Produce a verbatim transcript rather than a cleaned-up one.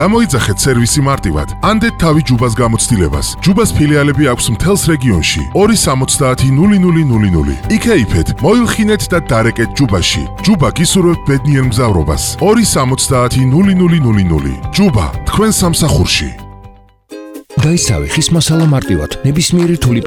გამოიძახეთ სერვისი მარტივად. ანდეთ თავი ჯუბას გამოცდილებას. ჯუბას ფილიალები აქვს მთელს რეგიონში. ორი სამოცდაათი ნული ნული ნული ნული. იქეიფეთ, მოილხინეთ და დარეკეთ ჯუბაში. ჯუბა გისურვებთ ბედნიერ მგზავრობას. ორი სამოცდაათი ნული ნული ნული ნული. ჯუბა, თქვენ სამსახურში. გაისავე ხის მასალა მარტივად, ნებისმიერი რთული